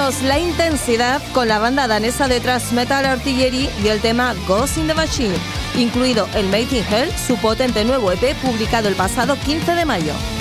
Subimos la intensidad con la banda danesa de thrash metal Artillery y el tema Ghost in the Machine, incluido el Made in Hell, su potente nuevo EP publicado el pasado 15 de mayo.